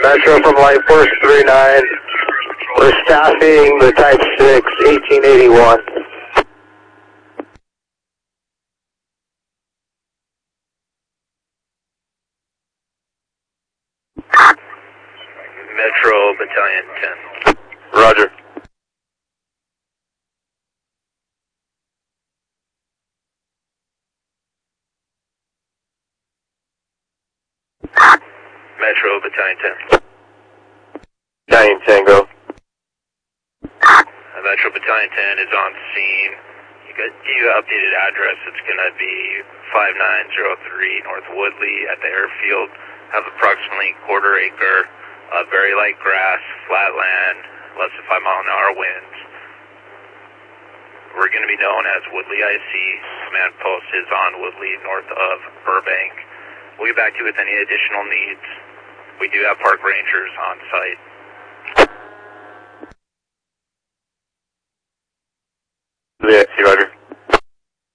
Metro from Light Force 39. We're staffing the Type 6, 1881. Metro Battalion 10. Roger. Metro Battalion 10. Battalion Tango. Metro Battalion 10 is on scene. You updated address. It's going to be 5903 North Woodley at the airfield. Have approximately quarter acre, very light grass, flat land, less than 5-mile-an-hour winds. We're going to be known as Woodley IC. Command post is on Woodley, north of Burbank. We'll get back to you with any additional needs. We do have park rangers on site.